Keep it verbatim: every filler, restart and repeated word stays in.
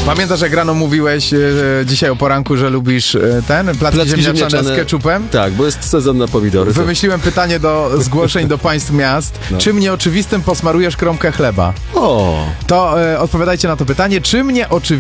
Pamiętasz, jak rano mówiłeś e, dzisiaj o poranku, że lubisz e, ten placki, Placki ziemniaczane, ziemniaczane z ketchupem? Tak, bo jest sezon na pomidory. to- Wymyśliłem pytanie do zgłoszeń do państw miast. No. Czym nieoczywistym posmarujesz kromkę chleba? O! To e, odpowiadajcie na to pytanie. Czym nieoczywistym